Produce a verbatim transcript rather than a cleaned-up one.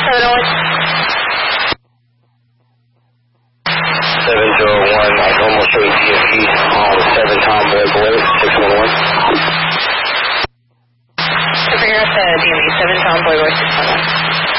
seven oh one. seven zero one, I almost showed D F E on seven Tomboy Boy, six one one. So bring her up to D M V, seven Tomboy Boy, six one one.